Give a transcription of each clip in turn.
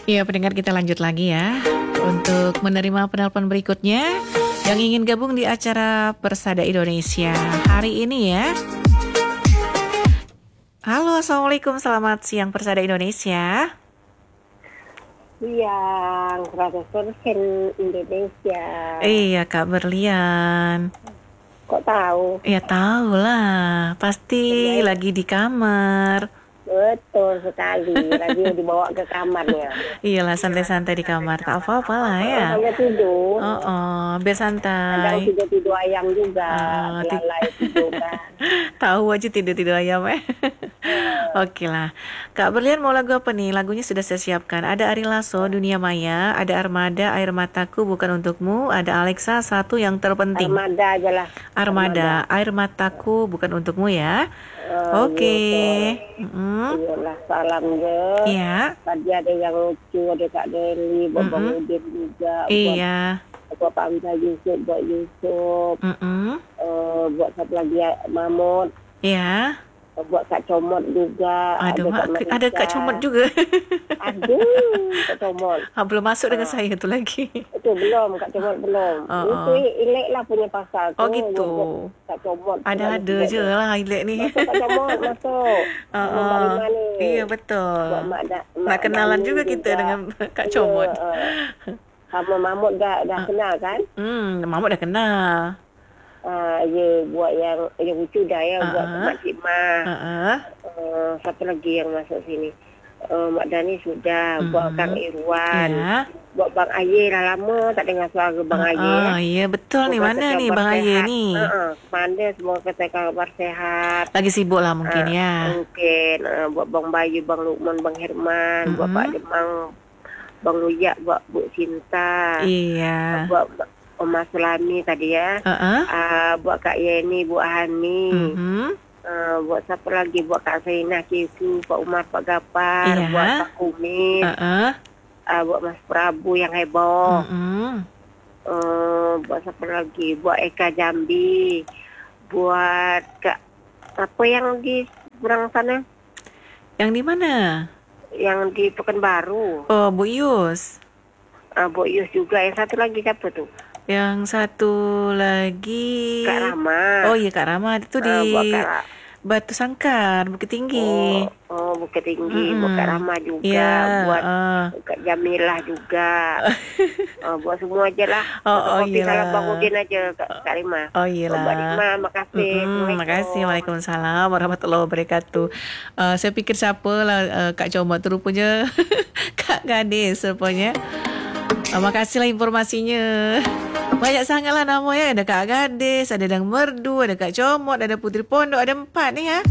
Iya, pendengar kita lanjut lagi ya. Untuk menerima penelpon berikutnya yang ingin gabung di acara Persada Indonesia hari ini ya. Halo, Assalamualaikum, selamat siang Persada Indonesia. Yang 100% Indonesia. Iya, Kak Berlian. Kok tahu? Ya tahu lah, pasti lagi di kamar. Betul sekali. Radio dibawa ke kamarnya. Iyalah, santai-santai di kamar, tak apa-apa lah ya. Hanya tidur. Biar santai. Kadang tidur ayam juga. Lalai tidur kan. Tahu aja tidur ayam Oke lah. Kak Berlian mau lagu apa nih? Lagunya sudah saya siapkan. Ada Ari Lasso, Dunia Maya. Ada Armada, Air Mataku Bukan Untukmu. Ada Alexa, Satu Yang Terpenting. Armada aja lah. Armada, Air Mataku Bukan Untukmu ya. Oke. Iyalah, salam je. Iya. Tadi ada yang lucu, ada Kak Deli, buat Bang Udin juga. Iya. Buat Pak Hamzah Yusuf, buat Yusuf. Buat satu lagi Mahmud. Iya. Buat Kak Comot juga. Aduh, ada Kak Comot juga. Aduh, Kak Comot. Belum masuk dengan saya tu lagi. Itu belum, Kak Comot belum. Itu Ilek lah punya pasal tu. Oh gitu. Kak Comot. Ada je lah Ilek ni. Masuk Kak Comot, masuk. Iya betul. Nak kenalan juga kita dengan Kak Comot. Sama Mahmud dah kenal kan? Mahmud dah kenal. Ya buat yang lucu dah ya, buat Makcik Ma. Siapa lagi yang masuk sini? Mak Dani sudah, buat Kang Irwan. Buat Bang Aye dah lama tak dengar suara Bang Aye. Iya betul nih, mana nih Bang Aye ni? Mana semua kata kabar sehat. Lagi sibuk lah mungkin ya. Mungkin buat Bang Bayu, Bang Lukman, Bang Herman, buat Pak Demang, Bang Luyak, buat Bu Cinta. Iya. Buat Oma Sulami tadi ya. Buat Kak Yeni, Bu Hani. Buat siapa lagi? Buat Kak Zainah, Kiku, Pak Umar, Pak Gapar. Buat Pak Kumin. Buat Mas Prabu yang heboh. Buat siapa lagi? Buat Eka Jambi. Buat Kak apa yang di seberang sana? Yang di mana? Yang di Pekanbaru. Oh, Bu Yus. Bu Yus juga. Yang satu lagi siapa tuh? Yang satu lagi Kak Rama. Oh iya, Kak Rama itu di Batu Sangkar, Bukit Tinggi. Bukit Tinggi. Buat Kak Rama juga. Buat Kak Jamilah juga. Buat semua aja lah. Salam Bang Udin aja Kak Rima. Oh iyalah. Mbak Rima, makasih. Makasih. Waalaikumsalam warahmatullahi wabarakatuh. Saya pikir siapa lah Kak Comot tu, rupanya Kak Gadis rupanya. Makasihlah informasinya. Banyak sangatlah nama ya. Ada Kak Gadis, ada Dang Merdu, ada Kak Comot, ada Putri Pondok, ada 4 nih ya.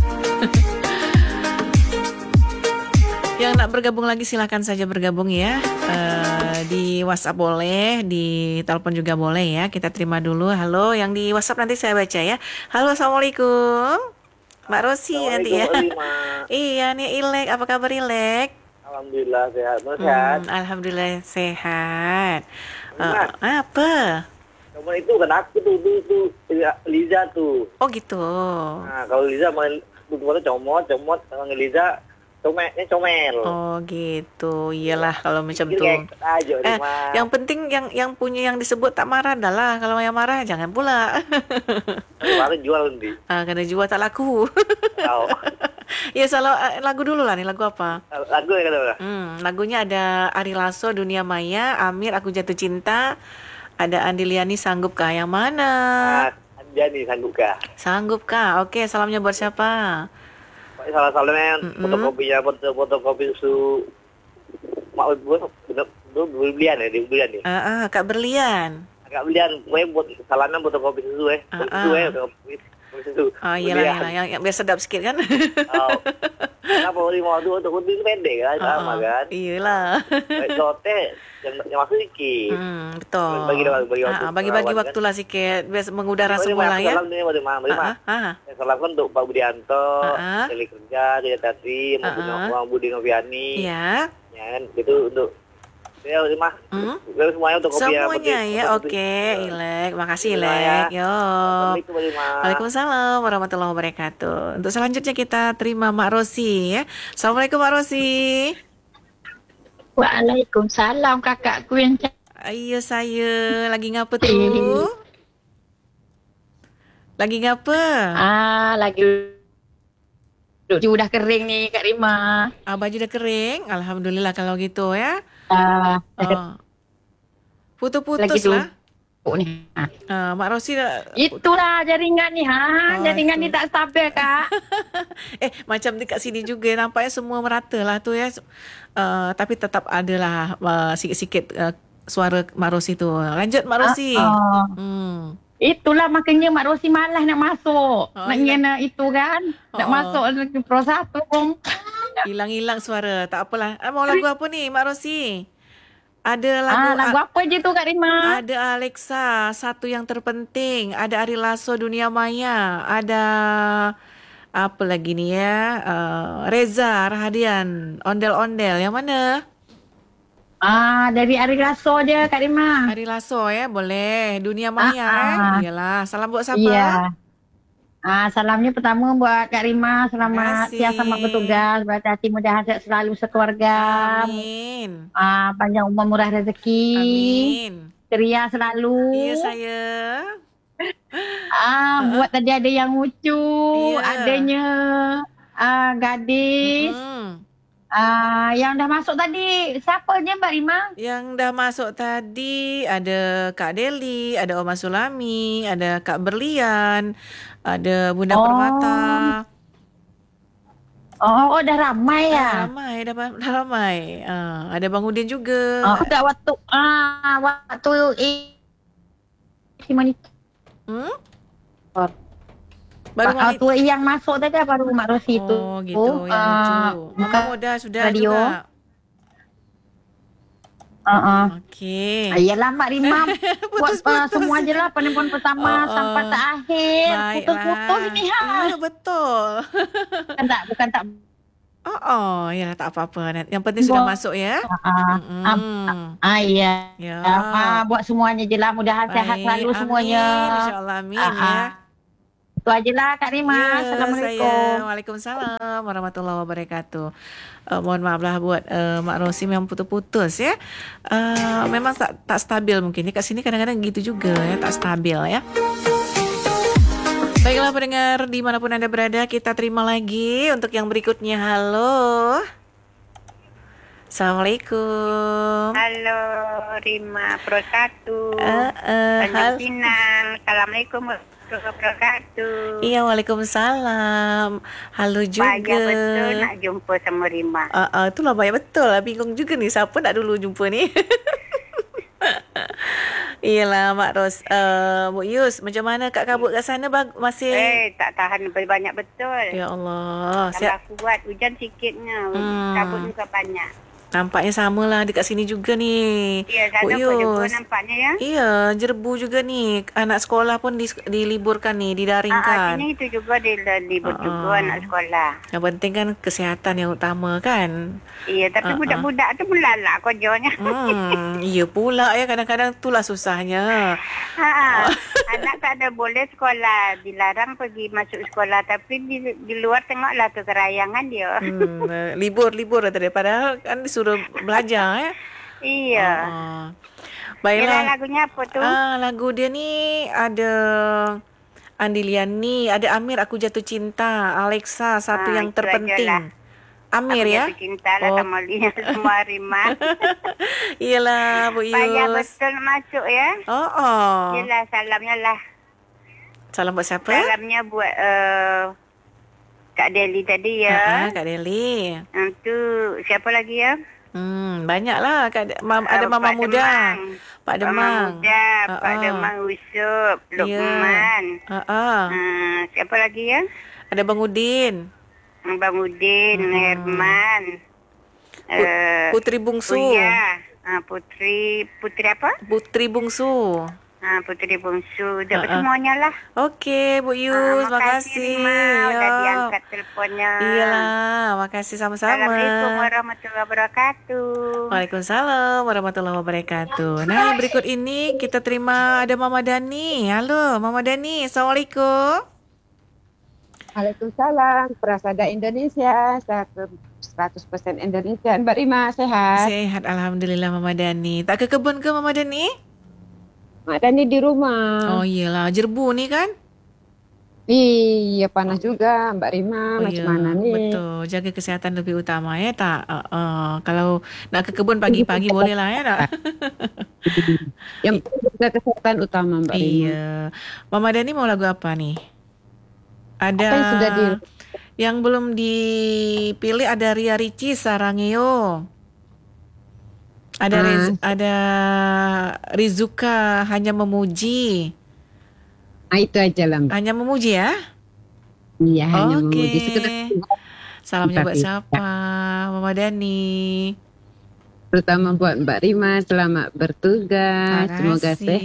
Yang nak bergabung lagi silahkan saja bergabung ya. Di WhatsApp boleh, di telepon juga boleh ya. Kita terima dulu. Halo, yang di WhatsApp nanti saya baca ya. Halo, Assalamualaikum. Mbak Rosi nanti ya. Iya nih Ilek, apa kabar Ilek? Alhamdulillah sehat. Sehat. Alhamdulillah sehat. Apa? Kamu itu kan aku tuh Liza tuh. Oh gitu. Nah, kalau Liza main bukan comot, kalau Liza comel. Oh gitu. Iyalah kalau macam tu. Yang penting yang punya yang disebut tak marah dah lah. Kalau yang marah jangan pula. Marah jual nanti. Karena jual tak laku. Ya salah lagu dulu lah nih, lagu apa? Lagu ya kata. Lagunya ada Ari Lasso, Dunia Maya, Amir, Aku Jatuh Cinta, ada Andiliani, Sanggupkah? Yang mana? Andiliani, Sanggupkah? Sanggupkah? Oke, salamnya buat siapa? Salamnya fotokopi su mak Berlian ya, di Berlian nih. Kak Berlian. Kak Berlian, buat salamnya fotokopi susu iyalah yang biar sedap sikit kan. Kenapa mau untuk kunting pendek kan sama kan? Iyalah. Lote yang masuk sikit. Betul. Bagi waktu lah sikit biar mengudara semua lah ya. Salam ni salam kan untuk Pak Budianto, Deli Kerja, dia tadi maupun Bang Budi Noviani. Iya. Ya kan itu untuk ya Rimah. Semuanya untuk kopi semuanya ya. Oke, Ilek. Makasih Ilek. Yo. Waalaikumsalam warahmatullahi wabarakatuh. Untuk selanjutnya kita terima Mak Rosi ya. Assalamualaikum Mak Rosi. Waalaikumsalam kakakku yang cantik. Iya saya. Lagi ngapa tu? Lagi ngapa? Lagi baju dah kering ni Kak Rima. Baju dah kering? Alhamdulillah kalau gitu ya. Putus-putus lah. Ni. Mak Rosi dah... Itulah jaringan ni. Jaringan ni tak stabil Kak. Macam dekat sini juga nampaknya semua merata lah tu ya. Tapi tetap adalah sikit-sikit suara Mak Rosi tu. Lanjut Mak Rosi. Itulah makanya Mak Rosi malas nak masuk. Nak itu kan. Nak masuk Pro 1 pun. Hilang-hilang suara. Tak apalah. Mau lagu apa ni Mak Rosi? Ada lagu apa je tu Kak Rima? Ada Alexa, Satu Yang Terpenting. Ada Ari Lasso, Dunia Maya. Ada apa lagi ni ya? Reza Rahadian, Ondel-Ondel. Yang mana? Dari Ari Lasso je Kak Rima. Ari Lasso ya, boleh. Dunia Maya Iyalah. Salam buat siapa? Iya. Salamnya pertama buat Kak Rima. Selamat siang, selamat bertugas. Berhati-hati, mudah sehat selalu sekeluarga. Amin. Panjang umur, murah rezeki. Amin. Ceria selalu. Iya saya. Buat tadi ada yang lucu. Adanya gadis. Yang dah masuk tadi, siapa je Mbak Rima? Yang dah masuk tadi ada Kak Deli, ada Oma Sulami, ada Kak Berlian, ada Bunda Permata. Dah ramai ya? Dah ramai. Ada Bang Udin juga. Dah waktu baru yang masuk tadi baru Mak Rosi tu. Gitu. Yang lucu. Mudah sudah radio juga. Okey. Yalah Mak Rima buat semua je lah penelpon pertama sampai terakhir. Putus-putus ni betul. Bukan tak. Yalah tak apa-apa. Yang penting sudah masuk ya. Ya. Buat semuanya je lah. Mudah sehat selalu semuanya. InsyaAllah amin ya. Itu ajalah Kak Rima. Assalamualaikum. Waalaikumsalam warahmatullahi wabarakatuh. Mohon maaf lah buat Mak Rosi memang putus-putus ya. Memang tak stabil mungkin. Kat sini kadang-kadang gitu juga ya, tak stabil ya. Baiklah pendengar dimanapun Anda berada, kita terima lagi untuk yang berikutnya. Halo. Assalamualaikum. Halo Rima Pro 1. Tanjung Pinang. Assalamualaikum warahmatullahi wabarakatuh. Iya, waalaikumsalam. Halo juga. Banyak betul nak jumpa sama Rima. Itulah banyak betul lah. Bingung juga ni siapa nak dulu jumpa ni. Iyalah Mak Ros. Bu Yus, macam mana Kak kabut kat sana masih? Tak tahan banyak betul. Ya Allah. Tambah kuat, hujan sikitnya. Kabut juga banyak. Nampaknya sama lah dekat sini juga ni. Ya, sana pun juga nampaknya ya. Iya, Jerbu juga ni. Anak sekolah pun diliburkan ni, didaringkan. Sini itu juga dilibur juga anak sekolah. Yang penting kan kesihatan yang utama kan. Iya, tapi budak-budak tu melalak kerjanya. Iya pula ya, kadang-kadang itulah susahnya. Anak tak ada boleh sekolah. Dilarang pergi masuk sekolah. Tapi di luar tengoklah tu kerayangan dia. Libur tadi. Padahal kan suruh belajar ya. Iya. Baiklah. Lagunya apa tu? Lagu dia ni ada Andiliani, ada Amir Aku Jatuh Cinta, Alexa Satu Yang Terpenting. Amir aku ya. Jatuh Cinta lah sama dia semua Rima. Iyalah Bu Yus. Banyak betul masuk ya. Iyalah salamnya lah. Salam buat siapa? Salamnya buat Kak Deli tadi ya. Kak Deli. Tu siapa lagi ya? Banyaklah. Ada Mama Muda. Pak Demang. Mama Muda, Pak Demang Usup, Lukman. Siapa lagi ya? Ada Bang Udin. Bang Udin, Herman. Putri Bungsu. Putri apa? Putri Bungsu. Putri Bungsu. Dapat semuanya lah. Okey, Bu Yus. Makasih. Udah diangkat teleponnya. Iyalah, makasih sama-sama. Assalamualaikum warahmatullahi wabarakatuh. Waalaikumsalam warahmatullahi wabarakatuh. Nah, yang berikut ini kita terima ada Mama Dani. Halo, Mama Dani. Assalamualaikum. Waalaikumsalam. Prasada Indonesia. 100% Indonesia. Mbak Rima sehat? Sehat, alhamdulillah Mama Dani. Tak ke kebun ke Mama Dani? Mak Dani di rumah. Oh iyalah, jerbu nih kan? Iya, panas juga Mbak Rima. Macam mana nih? Betul, jaga kesehatan lebih utama ya tak? Kalau nak ke kebun pagi-pagi boleh lah ya tak? Yang jaga kesehatan utama Mbak Rima. Iya. Mama Dani mau lagu apa nih? Ada apa yang sudah yang belum dipilih, ada Ria Ricci Sarangeo. Ada Rizuka Hanya Memuji. Itu aja lah Mbak. Hanya memuji ya? Iya, hanya memuji. Salamnya buat siapa? Mama Dani. Terutama buat Mbak Rima, selamat bertugas. Semoga sehat.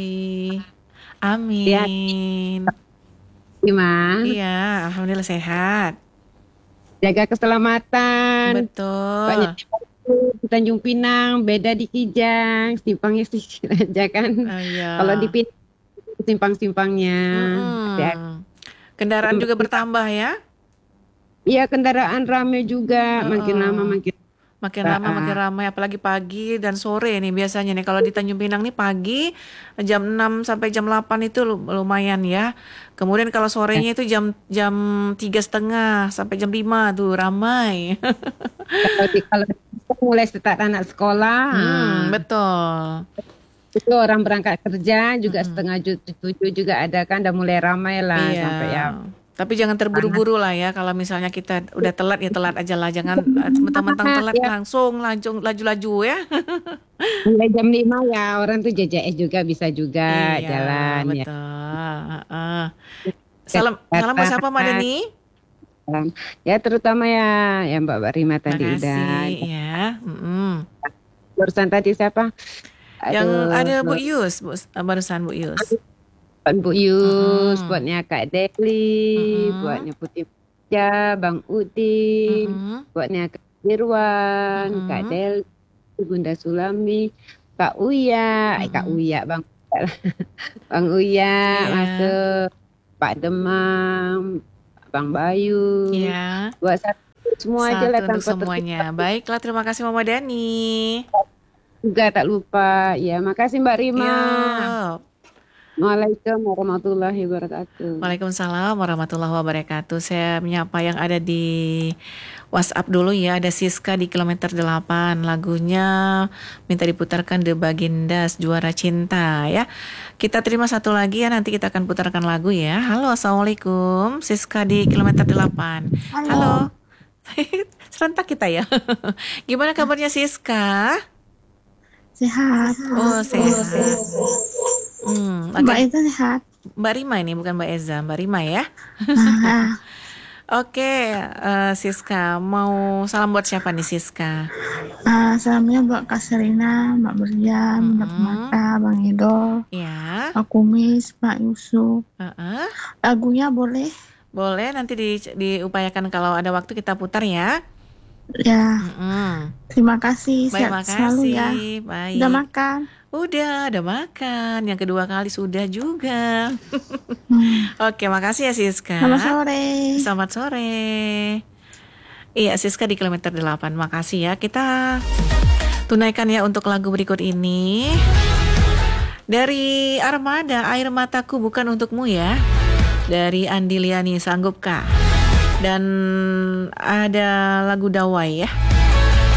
Amin. Rima. Iya, alhamdulillah sehat. Jaga keselamatan. Betul. Banyak di Tanjung Pinang, beda di Kijang, simpangnya sedikit aja kan. Iya. Kalau di Pinang simpang-simpangnya. Kendaraan juga bertambah ya? Iya, kendaraan ramai juga, makin lama makin ramai, apalagi pagi dan sore nih biasanya nih. Kalau di Tanjung Pinang nih pagi jam 6 sampai jam 8 itu lumayan ya. Kemudian kalau sorenya itu jam 3:30 sampai jam 5 tuh ramai. Kalau mulai start anak sekolah. Betul. Itu orang berangkat kerja juga 6:30 juga ada kan, udah mulai ramai lah sampai ya. Tapi jangan terburu-buru lah ya. Kalau misalnya kita udah telat ya telat aja lah. Jangan mentang-mentang telat langsung laju-laju ya. Mulai jam 5 ya orang tuh JJS juga bisa juga jalan. Betul. Salam buat siapa Mbak Dani? Ya terutama ya Mbak Rima tadi udah. Ya. Barusan tadi siapa? Yang ada Bu Yus, barusan Bu Yus. Buat Bu Yus, buatnya Kak Deli, buatnya Putih Puja, Bang Udin, buatnya Kak Irwan, Kak Deli, Bunda Sulami, Kak Uya, Bang Uya, masuk, Pak Demam, Bang Bayu, buat semua aja lah tanpa semuanya. Baiklah, terima kasih Mama Dani. Juga tak lupa. Ya, makasih Mbak Rima. Waalaikumsalam warahmatullahi wabarakatuh. Waalaikumsalam warahmatullahi wabarakatuh. Saya menyapa yang ada di WhatsApp dulu ya. Ada Siska di kilometer 8. Lagunya minta diputarkan The Bagindas, Juara Cinta ya. Kita terima satu lagi ya. Nanti kita akan putarkan lagu ya. Halo, assalamualaikum. Siska di kilometer 8. Halo. Serentak kita ya. Gimana kabarnya Siska? Sehat. Oh, sehat. Mbak Eza sehat. Mbak Rima ini, bukan Mbak Eza, Mbak Rima ya. Oke, Siska, mau salam buat siapa nih Siska? Salamnya buat Kak Serina, Mbak Berlian, Mbak Mata, Bang Edo, Pak Kumis, Pak Yusuf. Lagunya boleh? Boleh, nanti diupayakan kalau ada waktu kita putar ya. Ya, terima kasih. Sehat selalu ya. Baik. Udah makan? Udah makan. Yang kedua kali sudah juga. Oke, makasih ya Siska. Selamat sore. Iya, Siska di kilometer 8. Makasih ya. Kita tunaikan ya untuk lagu berikut ini. Dari Armada, Air Mataku Bukan Untukmu ya. Dari Andi Liani, Sanggupkah? Dan ada lagu Dawai ya.